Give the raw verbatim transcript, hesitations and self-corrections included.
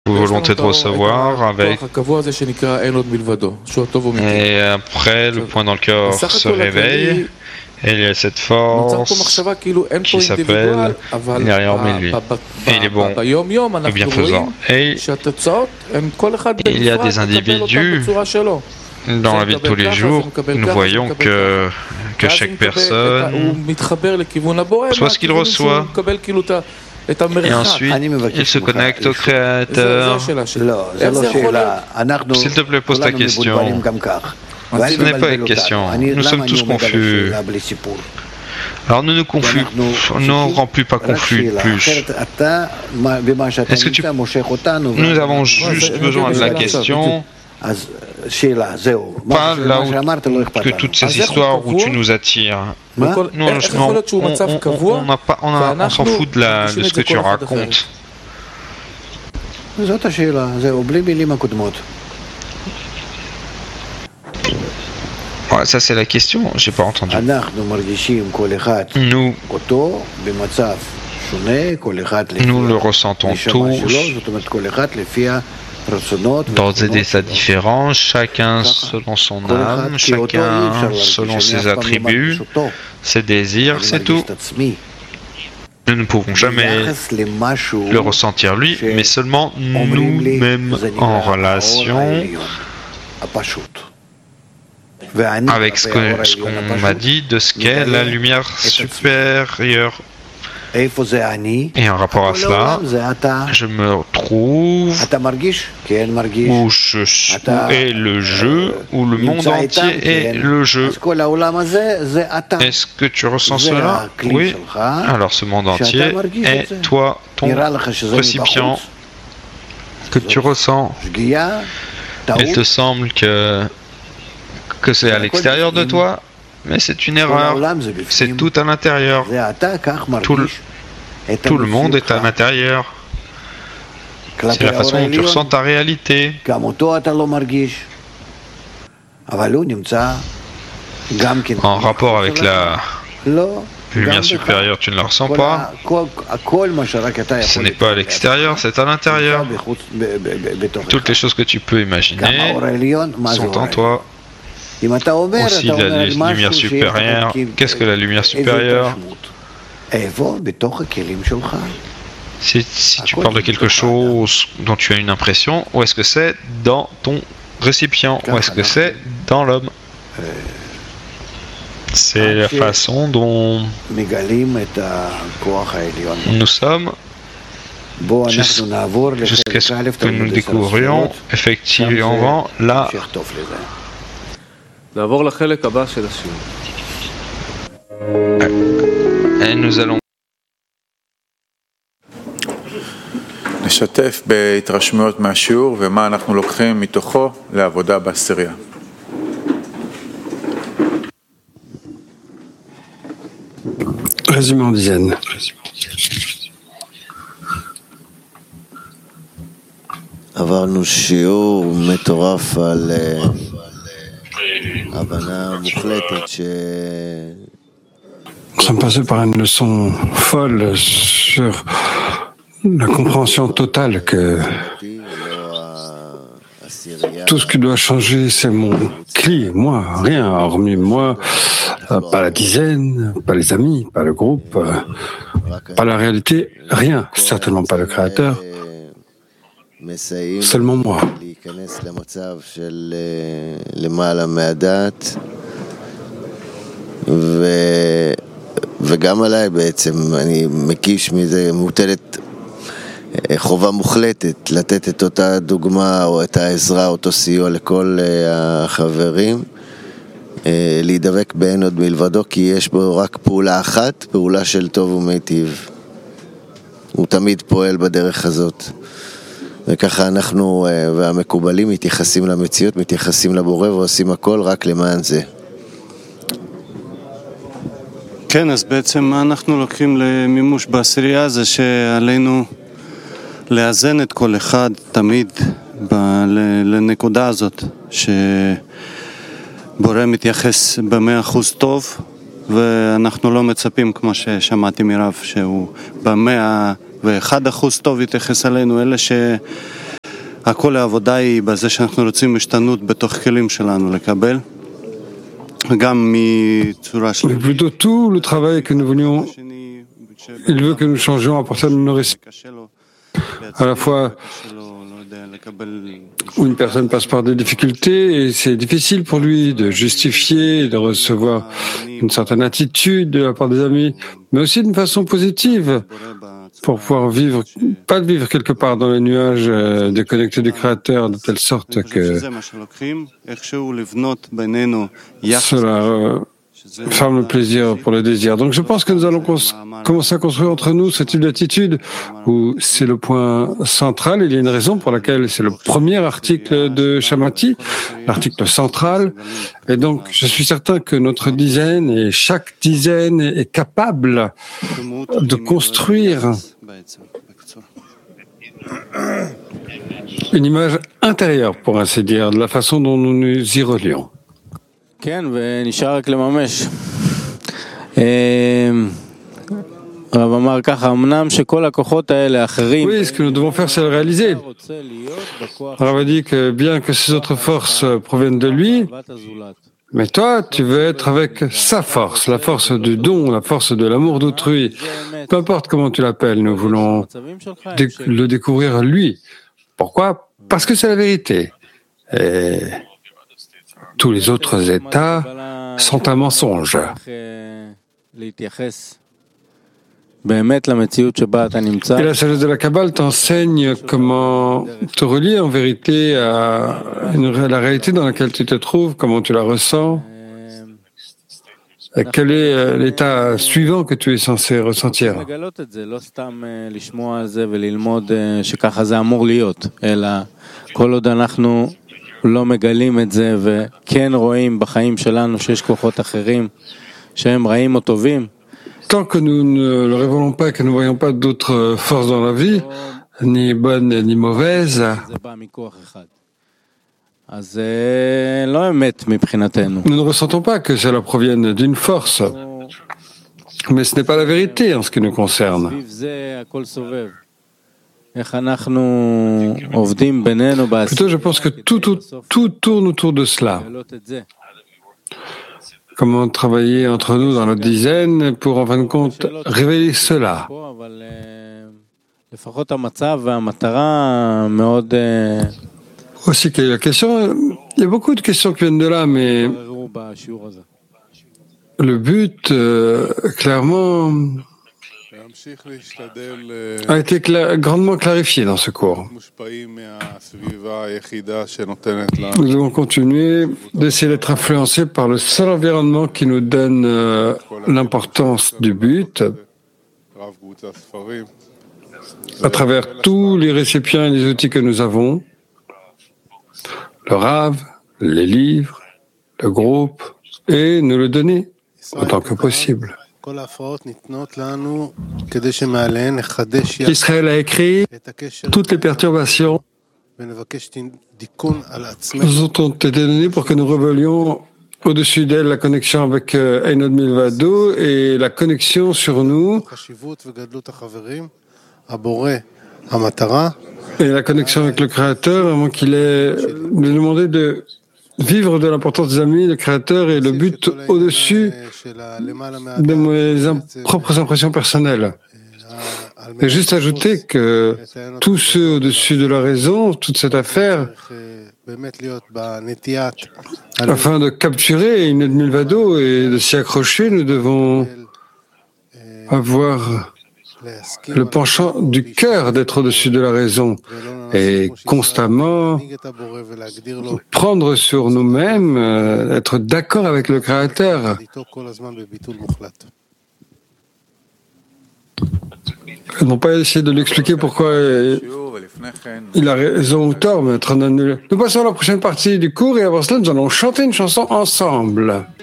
volonté de recevoir avec et après le point dans le cœur se réveille et il y a cette force qui s'appelle derrière lui et il est bon et bienfaisant et il y a des individus dans la vie de tous les jours, nous voyons que, que chaque personne reçoit ce qu'il reçoit. Et ensuite, il se connecte au Créateur. S'il te plaît, pose ta question. Ce n'est pas une question. Nous sommes tous confus. Alors ne nous confus, ne rends plus pas confus plus. Est-ce que tu... Nous avons juste besoin de la question. Pas là où que toutes ces histoires où tu nous attires. Nous, on, on, on, on, on, pas, on, a, on s'en fout de, la, de ce que tu racontes. Ouais, ça c'est la question, j'ai pas entendu. Nous, nous le ressentons tous. Dans des états différents, chacun selon son âme, chacun selon ses attributs, ses désirs, c'est tout. Nous ne pouvons jamais le ressentir lui, mais seulement nous-mêmes en relation avec ce qu'on ce qu'on m'a dit de ce qu'est la lumière supérieure. Et en rapport à cela, je me trouve où je suis est le jeu, où le monde entier est le jeu. Est-ce que tu ressens cela? Oui. Alors ce monde entier est toi, ton récipient que tu ressens. Il te semble que, que c'est à l'extérieur de toi? Mais c'est une erreur, c'est tout à l'intérieur. Tout le, tout le monde est à l'intérieur. C'est la façon dont tu ressens ta réalité. En rapport avec la lumière supérieure, tu ne la ressens pas. Ce n'est pas à l'extérieur, c'est à l'intérieur. Toutes les choses que tu peux imaginer sont en toi. Aussi la lumière supérieure. Qu'est-ce que la lumière supérieure? Si, si tu parles de quelque chose dont tu as une impression, où est-ce que c'est dans ton récipient? Où est-ce que c'est dans l'homme? C'est la façon dont nous sommes jusqu'à ce que nous découvrions effectivement la et nous allons נשתף בהתרשמויות מהשיעור ומה אנחנו לוקחים מתוכו לעבודה בעשירייה. Résumé en dizaines. עברנו שיעור מטורף על הבנה מוחלטת ש... Nous sommes passés par une leçon folle sur la compréhension totale que tout ce qui doit changer, c'est mon cli, moi, rien, hormis moi, pas la dizaine, pas les amis, pas le groupe, pas la réalité, rien, certainement pas le créateur, seulement moi. וגם עליי בעצם, אני מקיש מזה, מוטלת חובה מוחלטת לתת את אותה דוגמה או את העזרה, אותו סיוע לכל החברים, להידבק באין עוד מלבדו, כי יש בו רק פעולה אחת, פעולה של טוב ומיטיב. הוא תמיד פועל בדרך הזאת. וככה אנחנו והמקובלים מתייחסים למציאות, מתייחסים לבורא ועושים הכל רק למען זה. כן, אז בעצם מה אנחנו לוקחים למימוש בעשירייה זה שעלינו לאזן את כל אחד תמיד ב- לנקודה הזאת, שבורא מתייחס במאה אחוז טוב, ואנחנו לא מצפים, כמו ששמעתי מרב, שהוא במאה ואחד אחוז טוב יתייחס עלינו, אלה ש... הכל העבודה היא בזה שאנחנו רוצים השתנות בתוך כלים שלנו לקבל. Mais plutôt tout le travail que nous voulions, il veut que nous changions à partir de nos récits. À la fois où une personne passe par des difficultés et c'est difficile pour lui de justifier, de recevoir une certaine attitude de la part des amis, mais aussi d'une façon positive pour pouvoir vivre, pas de vivre quelque part dans les nuages euh, déconnectés du Créateur de telle sorte que cela euh, ferme le plaisir pour le désir. Donc je pense que nous allons cons- commencer à construire entre nous ce type d'attitude où c'est le point central. Il y a une raison pour laquelle c'est le premier article de Shamati, l'article central. Et donc je suis certain que notre dizaine et chaque dizaine est capable de construire une image intérieure, pour ainsi dire, de la façon dont nous nous y relions. כן, ונשאר רק לממש. הרב אמר ככה, אמנם שכל הכוחות האלה אחרים... Oui, ce que nous devons faire, c'est le réaliser. Rav a dit que bien que ces autres forces proviennent de lui, mais toi, tu veux être avec sa force, la force du don, la force de l'amour d'autrui. Peu importe comment tu l'appelles, nous voulons dé- le découvrir lui. Pourquoi ? Parce que c'est la vérité. Et tous les autres états sont un mensonge. Et la sagesse de la Kabbale t'enseigne comment te relier en vérité à une, la réalité dans laquelle tu te trouves, comment tu la ressens, et quel est l'état suivant que tu es censé ressentir. לא מגלים את זה וכן רואים בחיים שלנו שיש כוחות אחרים שהם רעים או טובים. Tant que nous ne le révélons pas, que nous ne voyons pas d'autres forces dans la vie, ni bonnes ni mauvaises, אז לא אמת מבחינתנו. nous ne ressentons pas que cela provienne d'une force. Mais ce n'est pas la vérité en ce qui nous concerne. סביב זה הכל סובב. איך אנחנו עובדים בינינו בעשייה. Plutôt, je pense que tout, tout, tout tourne autour de cela. Comment travailler entre nous dans notre dizaine pour, en fin de compte, révéler cela. לפחות המצב והמטרה מאוד... Aussi, quelle est la question? Il y a beaucoup de questions qui viennent de là, mais le but, euh, clairement, a été cla- grandement clarifié dans ce cours. Nous devons continuer d'essayer d'être influencés par le seul environnement qui nous donne euh, l'importance du but, à travers tous les récipients et les outils que nous avons, le Rav, les livres, le groupe, et nous le donner autant que possible. Israël a écrit toutes les perturbations nous ont été données pour que nous revelions au-dessus d'elle la connexion avec Einod Milvado et la connexion sur nous et la connexion avec le Créateur, avant qu'il ait demandé de vivre de l'importance des amis, le Créateur et le but au-dessus de mes im- propres impressions personnelles. Et juste ajouter que tous ceux au-dessus de la raison, toute cette affaire, afin de capturer une Milvado et de s'y accrocher, nous devons avoir le penchant du cœur d'être au-dessus de la raison et constamment prendre sur nous-mêmes, euh, être d'accord avec le Créateur. Non pas essayer de l'expliquer pourquoi il a raison ou tort, mais être en annulé. Nous passons à la prochaine partie du cours et avant cela, nous allons chanter une chanson ensemble.